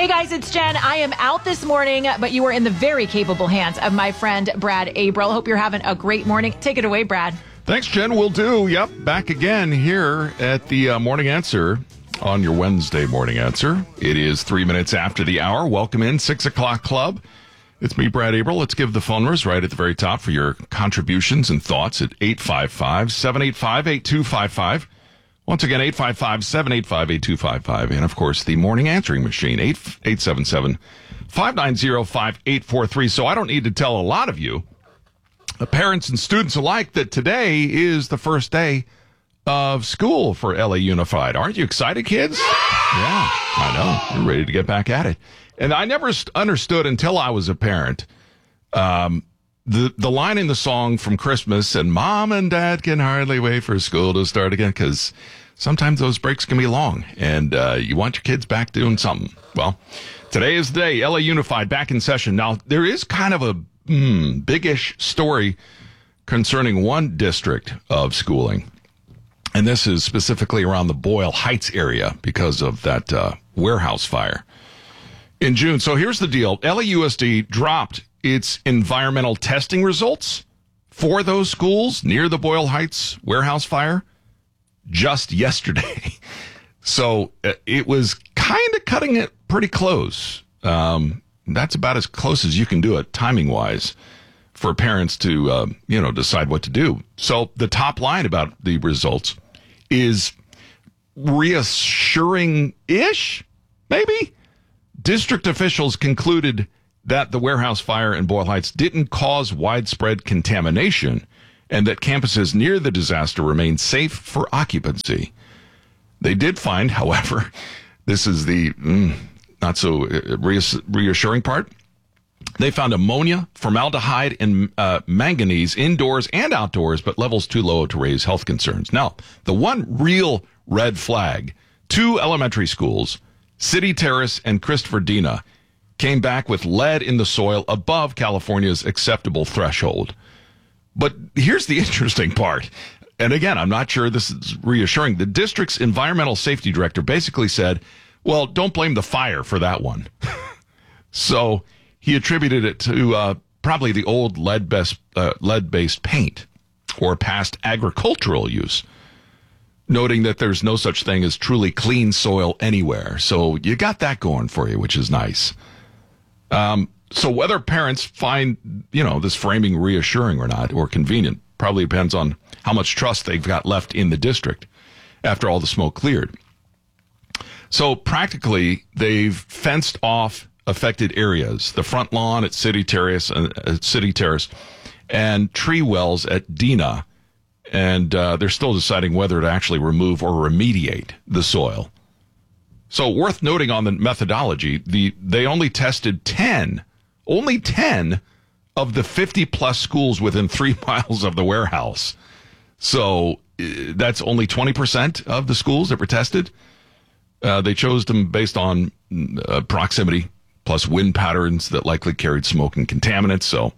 Hey guys, it's Jen. I am out this morning, but you are in the very capable hands of my friend Brad Abril. Hope you're having a great morning. Take it away, Brad. Thanks, Jen. Will do. Yep. Back again here at the Morning Answer on your Wednesday Morning Answer. It is 3 minutes after the hour. Welcome in, 6 o'clock club. It's me, Brad Abril. Let's give the phone numbers right at the very top for your contributions and thoughts at 855-785-8255. Once again, 855-785-8255. And, of course, the morning answering machine, 877-590-5843. So I don't need to tell a lot of you, parents and students alike, that today is the first day of school for LA Unified. Aren't you excited, kids? Yeah, I know. You're ready to get back at it. And I never understood until I was a parent the line in the song from Christmas, and Mom and Dad can hardly wait for school to start again, because sometimes those breaks can be long, and you want your kids back doing something. Well, today is the day. LA Unified back in session. Now, there is kind of a big-ish story concerning one district of schooling, and this is specifically around the Boyle Heights area because of that warehouse fire in June. So here's the deal. LAUSD dropped its environmental testing results for those schools near the Boyle Heights warehouse fire just yesterday. So it was kind of cutting it pretty close. That's about as close as you can do it timing-wise for parents to, decide what to do. So the top line about the results is reassuring-ish, maybe? District officials concluded that the warehouse fire in Boyle Heights didn't cause widespread contamination and that campuses near the disaster remain safe for occupancy. They did find, however, this is the not so reassuring part, they found ammonia, formaldehyde, and manganese indoors and outdoors, but levels too low to raise health concerns. Now, the one real red flag, 2 elementary schools, City Terrace and Christopher Dena, came back with lead in the soil above California's acceptable threshold. But here's the interesting part. And again, I'm not sure this is reassuring. The district's environmental safety director basically said, well, don't blame the fire for that one. So he attributed it to probably the old lead-based paint or past agricultural use, noting that there's no such thing as truly clean soil anywhere. So you got that going for you, which is nice. So whether parents find, this framing reassuring or not, or convenient, probably depends on how much trust they've got left in the district after all the smoke cleared. So practically, they've fenced off affected areas, the front lawn at City Terrace and tree wells at Dena. And they're still deciding whether to actually remove or remediate the soil. So worth noting on the methodology, they only tested 10 of the 50-plus schools within 3 miles of the warehouse. So that's only 20% of the schools that were tested. They chose them based on proximity plus wind patterns that likely carried smoke and contaminants. So,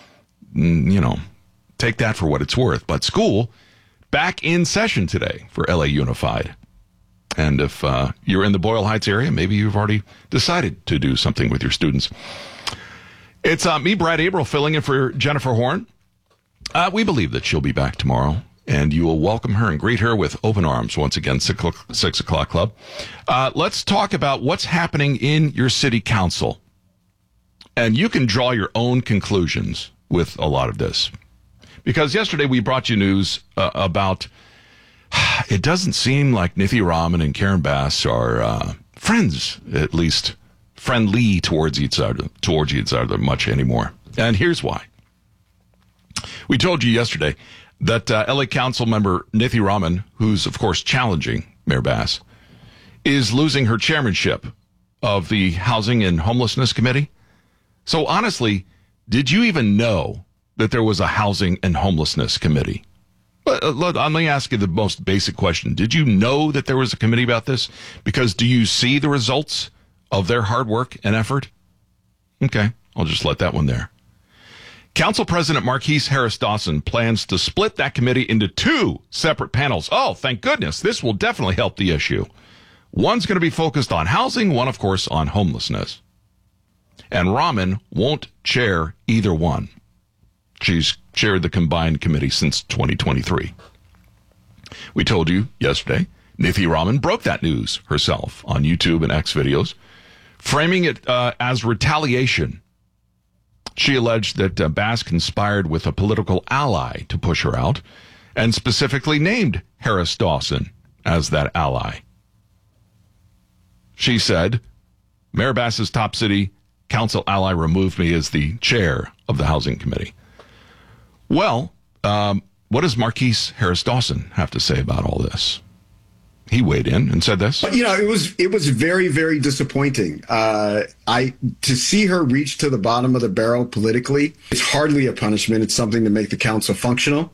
take that for what it's worth. But school back in session today for LA Unified. And if you're in the Boyle Heights area, maybe you've already decided to do something with your students. It's me, Brad Abril, filling in for Jennifer Horn. We believe that she'll be back tomorrow, and you will welcome her and greet her with open arms once again, 6 o'clock club. Let's talk about what's happening in your city council. And you can draw your own conclusions with a lot of this. Because yesterday we brought you news about it doesn't seem like Nithi Raman and Karen Bass are friends, at least friendly towards each other much anymore. And here's why. We told you yesterday that LA Council member Nithi Raman, who's, of course, challenging Mayor Bass, is losing her chairmanship of the Housing and Homelessness Committee. So honestly, did you even know that there was a Housing and Homelessness Committee? Let me ask you the most basic question. Did you know that there was a committee about this? Because do you see the results of their hard work and effort? Okay, I'll just let that one there. Council President Marquise Harris Dawson plans to split that committee into 2 separate panels. Oh, thank goodness. This will definitely help the issue. One's going to be focused on housing, one, of course, on homelessness. And Rahman won't chair either one. She's chaired the combined committee since 2023. We told you yesterday, Nithi Rahman broke that news herself on YouTube and X videos, framing it as retaliation. She alleged that Bass conspired with a political ally to push her out, and specifically named Harris Dawson as that ally. She said, Mayor Bass's top city council ally removed me as the chair of the housing committee. Well, what does Marquise Harris Dawson have to say about all this? He weighed in and said this. It was very, very disappointing. To see her reach to the bottom of the barrel politically, it's hardly a punishment. It's something to make the council functional.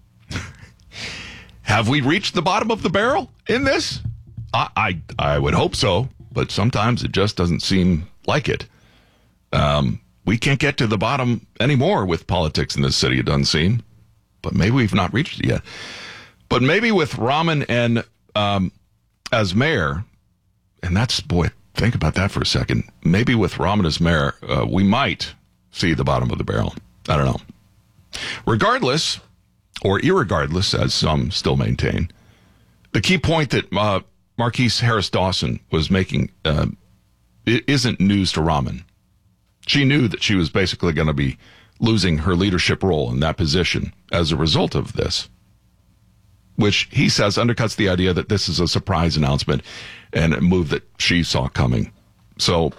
Have we reached the bottom of the barrel in this? I would hope so, but sometimes it just doesn't seem like it. We can't get to the bottom anymore with politics in this city, it doesn't seem. But maybe we've not reached it yet. But maybe with Rahman and as mayor, and that's, boy, think about that for a second. Maybe with Rahman as mayor, we might see the bottom of the barrel. I don't know. Regardless, or irregardless, as some still maintain, the key point that Marquise Harris Dawson was making it isn't news to Rahman. She knew that she was basically going to be losing her leadership role in that position as a result of this, which he says undercuts the idea that this is a surprise announcement and a move that she saw coming. So,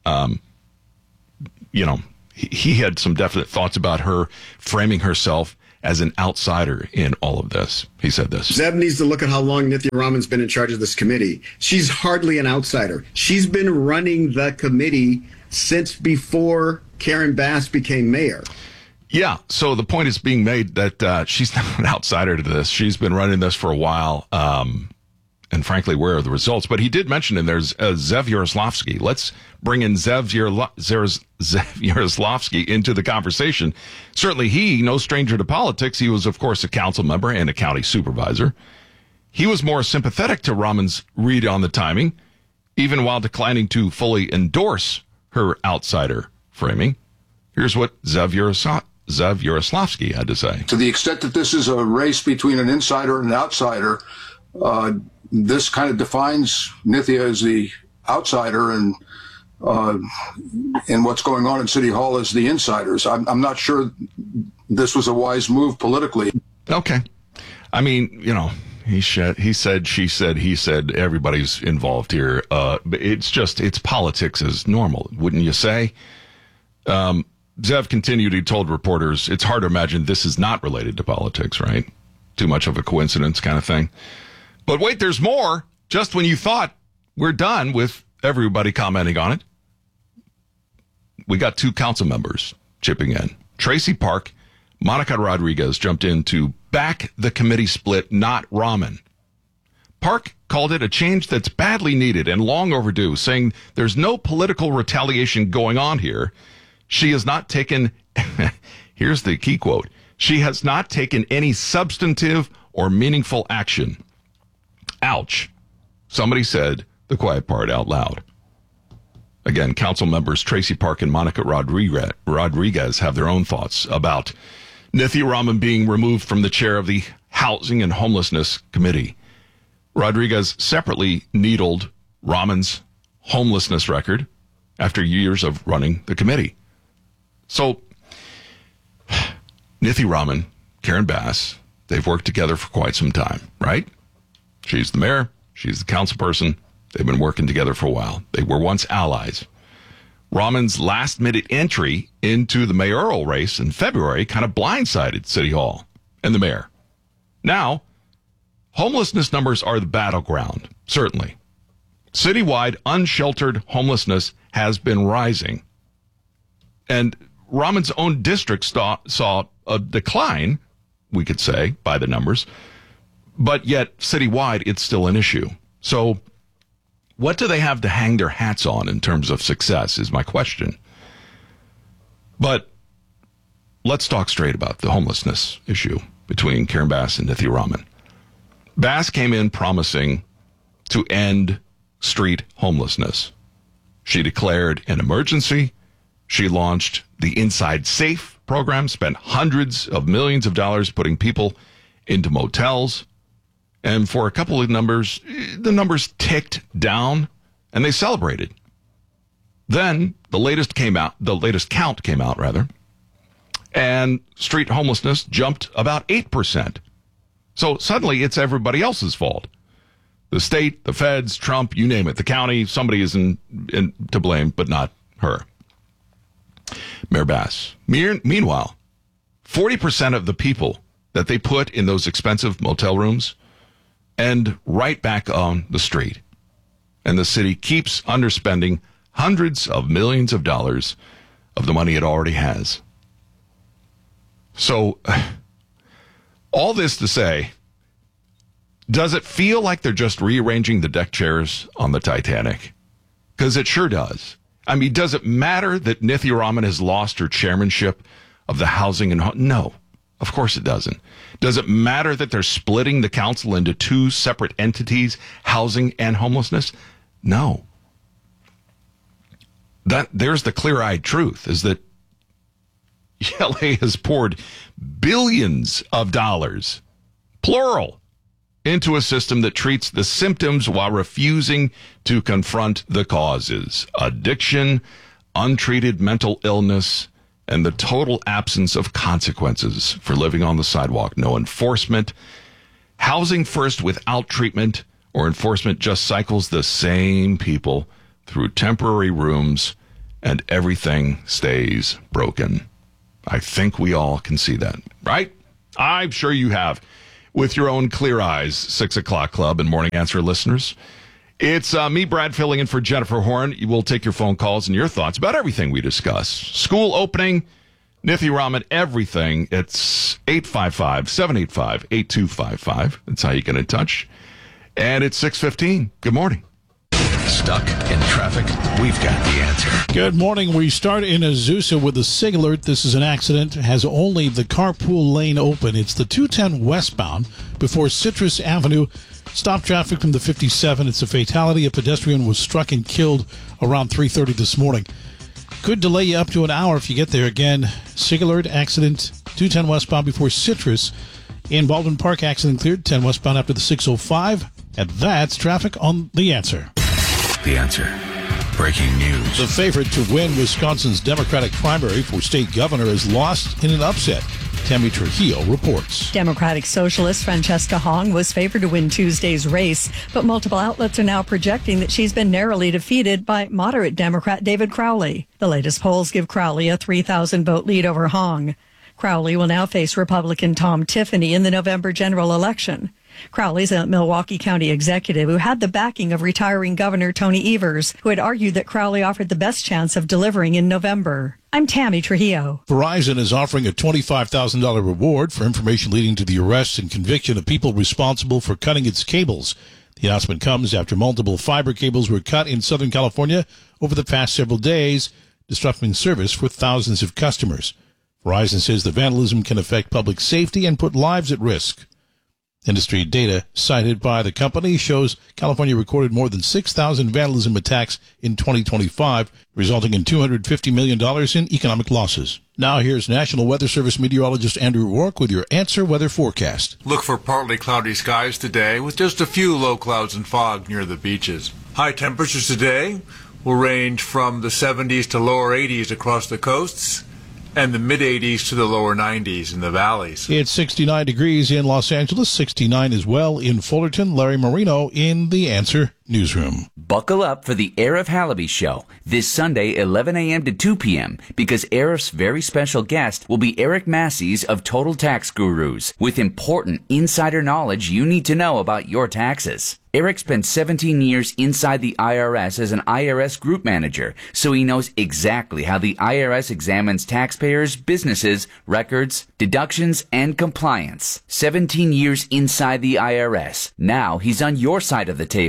he had some definite thoughts about her framing herself as an outsider in all of this. He said this. Zev needs to look at how long Nithi Rahman's been in charge of this committee. She's hardly an outsider. She's been running the committee since before Karen Bass became mayor. Yeah, so the point is being made that she's not an outsider to this. She's been running this for a while, and frankly, where are the results? But he did mention, and there's Zev Yaroslavsky. Let's bring in Zev Yaroslavsky into the conversation. Certainly he, no stranger to politics, he was, of course, a council member and a county supervisor. He was more sympathetic to Rahman's read on the timing, even while declining to fully endorse her outsider framing. Here's what Zev Yaroslavsky had to say. To the extent that this is a race between an insider and an outsider, this kind of defines Nithya as the outsider and what's going on in City Hall as the insiders. I'm not sure this was a wise move politically. Okay. I mean, he said, she said, he said, everybody's involved here. It's politics as normal, wouldn't you say? Zev continued, he told reporters, it's hard to imagine this is not related to politics, right? Too much of a coincidence kind of thing. But wait, there's more. Just when you thought we're done with everybody commenting on it, we got two council members chipping in. Tracy Park, Monica Rodriguez jumped in to back the committee split, not Rahman. Park called it a change that's badly needed and long overdue, saying there's no political retaliation going on here. She has not taken, here's the key quote, she has not taken any substantive or meaningful action. Ouch. Somebody said the quiet part out loud. Again, council members Tracy Park and Monica Rodriguez have their own thoughts about Nithi Rahman being removed from the chair of the Housing and Homelessness Committee. Rodriguez separately needled Rahman's homelessness record after years of running the committee. So, Nithi Rahman, Karen Bass, they've worked together for quite some time, right? She's the mayor. She's the council person. They've been working together for a while. They were once allies. Rahman's last-minute entry into the mayoral race in February kind of blindsided City Hall and the mayor. Now, homelessness numbers are the battleground, certainly. Citywide unsheltered homelessness has been rising. And Rahman's own district saw a decline, we could say, by the numbers. But yet, citywide, it's still an issue. So, what do they have to hang their hats on in terms of success is my question. But let's talk straight about the homelessness issue between Karen Bass and Nithi Rahman. Bass came in promising to end street homelessness. She declared an emergency. She launched the Inside Safe program, spent hundreds of millions of dollars putting people into motels. And for a couple of numbers, the numbers ticked down and they celebrated. Then the latest count came out, and street homelessness jumped about 8%. So suddenly it's everybody else's fault. The state, the feds, Trump, you name it, the county, somebody is to blame, but not her. Mayor Bass. Meanwhile, 40% of the people that they put in those expensive motel rooms end right back on the street. And the city keeps underspending hundreds of millions of dollars of the money it already has. So, all this to say, does it feel like they're just rearranging the deck chairs on the Titanic? Because it sure does. I mean, does it matter that Nithya Raman has lost her chairmanship of the Housing and No, of course it doesn't. Does it matter that they're splitting the council into two separate entities, housing and homelessness? No. There's the clear-eyed truth, is that LA has poured billions of dollars, plural, into a system that treats the symptoms while refusing to confront the causes. Addiction, untreated mental illness, and the total absence of consequences for living on the sidewalk. No enforcement. Housing first without treatment, or enforcement just cycles the same people through temporary rooms, and everything stays broken. I think we all can see that, right? I'm sure you have, with your own clear eyes. 6 o'clock Club and Morning Answer listeners. It's me, Brad, filling in for Jennifer Horn. We'll take your phone calls and your thoughts about everything we discuss. School opening, Nithya Raman, everything. It's 855-785-8255. That's how you get in touch. And it's 6:15. Good morning. Stuck in traffic? We've got the answer. Good morning. We start in Azusa with a SIG alert. This is an accident. Has only the carpool lane open. It's the 210 westbound before Citrus Avenue. Stop traffic from the 57. It's a fatality. A pedestrian was struck and killed around 3:30 this morning. Could delay you up to an hour if you get there. Again, SIG alert, accident, 210 westbound before Citrus. In Baldwin Park, accident cleared, 10 westbound after the 605. And that's traffic on The Answer. The Answer. Breaking news. The favorite to win Wisconsin's Democratic primary for state governor is lost in an upset. Tammy Trujillo reports. Democratic Socialist Francesca Hong was favored to win Tuesday's race, but multiple outlets are now projecting that she's been narrowly defeated by moderate Democrat David Crowley. The latest polls give Crowley a 3,000 vote lead over Hong. Crowley will now face Republican Tom Tiffany in the November general election. Crowley's a Milwaukee County executive who had the backing of retiring Governor Tony Evers, who had argued that Crowley offered the best chance of delivering in November. I'm Tammy Trujillo. Verizon is offering a $25,000 reward for information leading to the arrest and conviction of people responsible for cutting its cables. The announcement comes after multiple fiber cables were cut in Southern California over the past several days, disrupting service for thousands of customers. Verizon says the vandalism can affect public safety and put lives at risk. Industry data cited by the company shows California recorded more than 6,000 vandalism attacks in 2025, resulting in $250 million in economic losses. Now here's National Weather Service meteorologist Andrew Rourke with your Answer Weather forecast. Look for partly cloudy skies today with just a few low clouds and fog near the beaches. High temperatures today will range from the 70s to lower 80s across the coasts, and the mid-80s to the lower 90s in the valleys. It's 69 degrees in Los Angeles, 69 as well in Fullerton. Larry Marino in The Answer Newsroom. Buckle up for the Arif Halaby Show this Sunday, 11 a.m. to 2 p.m., because Arif's very special guest will be Eric Massey's of Total Tax Gurus, with important insider knowledge you need to know about your taxes. Eric spent 17 years inside the IRS as an IRS group manager, so he knows exactly how the IRS examines taxpayers, businesses, records, deductions, and compliance. 17 years inside the IRS. Now he's on your side of the table, helping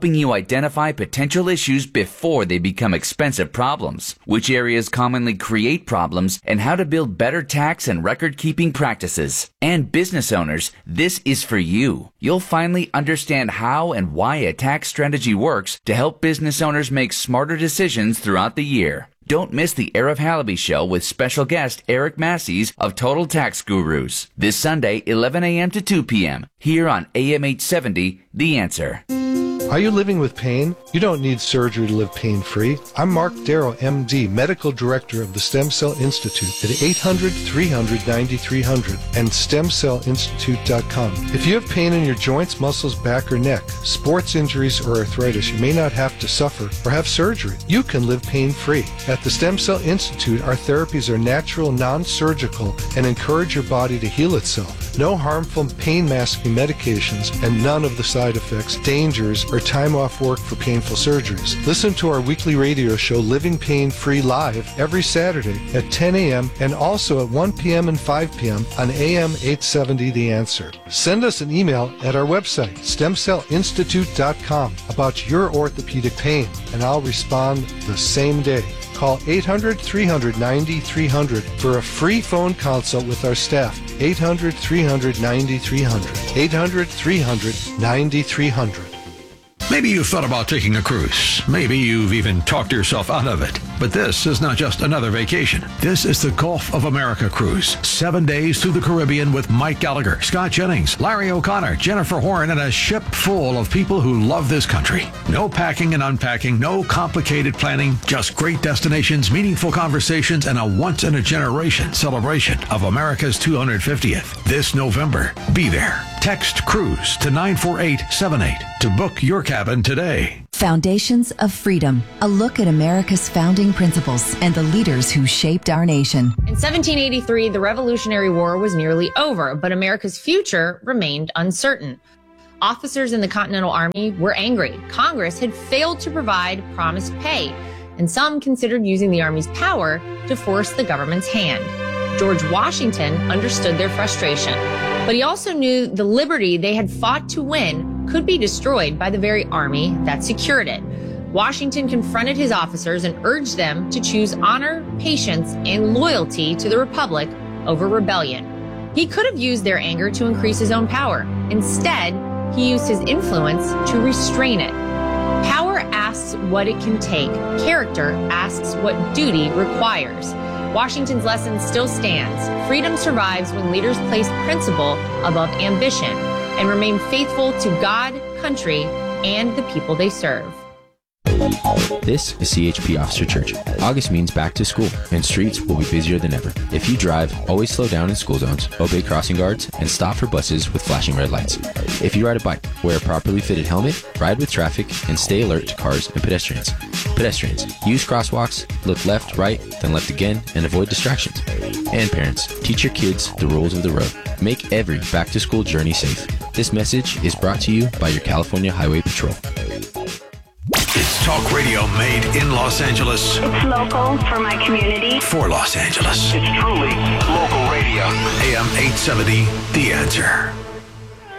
helping you identify potential issues before they become expensive problems, which areas commonly create problems, and how to build better tax and record-keeping practices. And business owners, this is for you. You'll finally understand how and why a tax strategy works to help business owners make smarter decisions throughout the year. Don't miss the Arif Halaby Show with special guest Eric Massey's of Total Tax Gurus. This Sunday, 11 a.m. to 2 p.m. here on AM 870, The Answer. Are you living with pain? You don't need surgery to live pain-free. I'm Mark Darrow, MD, Medical Director of the Stem Cell Institute at 800-300-9300 and stemcellinstitute.com. If you have pain in your joints, muscles, back, or neck, sports injuries, or arthritis, you may not have to suffer or have surgery. You can live pain-free. At the Stem Cell Institute, our therapies are natural, non-surgical, and encourage your body to heal itself. No harmful pain-masking medications and none of the side effects, dangers, or time off work for painful surgeries. Listen to our weekly radio show, Living Pain Free, live every Saturday at 10 a.m. and also at 1 p.m. and 5 p.m. on AM 870 The Answer. Send us an email at our website, stemcellinstitute.com, about your orthopedic pain, and I'll respond the same day. Call 800-300-9300 for a free phone consult with our staff. 800-300-9300. 800-300-9300. Maybe you've thought about taking a cruise. Maybe you've even talked yourself out of it. But this is not just another vacation. This is the Gulf of America cruise. 7 days through the Caribbean with Mike Gallagher, Scott Jennings, Larry O'Connor, Jennifer Horn, and a ship full of people who love this country. No packing and unpacking, no complicated planning, just great destinations, meaningful conversations, and a once-in-a-generation celebration of America's 250th. This November, be there. Text CRUISE to 94878 to book your cabin today. Foundations of Freedom, a look at America's founding principles and the leaders who shaped our nation. In 1783, the Revolutionary War was nearly over, but America's future remained uncertain. Officers in the Continental Army were angry. Congress had failed to provide promised pay, and some considered using the Army's power to force the government's hand. George Washington understood their frustration, but he also knew the liberty they had fought to win could be destroyed by the very army that secured it. Washington confronted his officers and urged them to choose honor, patience, and loyalty to the Republic over rebellion. He could have used their anger to increase his own power. Instead, he used his influence to restrain it. Power asks what it can take. Character asks what duty requires. Washington's lesson still stands. Freedom survives when leaders place principle above ambition and remain faithful to God, country, and the people they serve. This is CHP Officer Church. August means back to school, and streets will be busier than ever. If you drive, always slow down in school zones, obey crossing guards, and stop for buses with flashing red lights. If you ride a bike, wear a properly fitted helmet, ride with traffic, and stay alert to cars and pedestrians. Pedestrians, use crosswalks, look left, right, then left again, and avoid distractions. And parents, teach your kids the rules of the road. Make every back-to-school journey safe. This message is brought to you by your California Highway Patrol. It's talk radio made in Los Angeles. It's local for my community. For Los Angeles. It's truly local radio. AM 870, The Answer.